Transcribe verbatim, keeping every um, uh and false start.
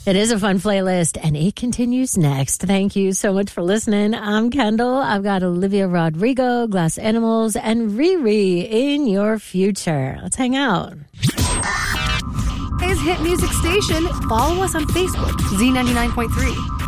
It is a fun playlist, and it continues next. Thank you so much for listening. I'm Kendall. I've got Olivia Rodrigo, Glass Animals, and Riri in your future. Let's hang out. His hit music station. Follow us on Facebook, Z ninety-nine point three.